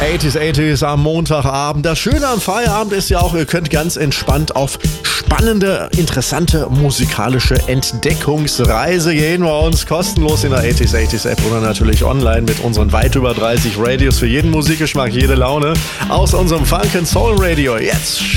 80s am Montagabend. Das Schöne am Feierabend ist ja auch, ihr könnt ganz entspannt auf spannende, interessante musikalische Entdeckungsreise gehen bei uns. Kostenlos in der 80s App oder natürlich online mit unseren weit über 30 Radios für jeden Musikgeschmack, jede Laune. Aus unserem Funk & Soul Radio. Jetzt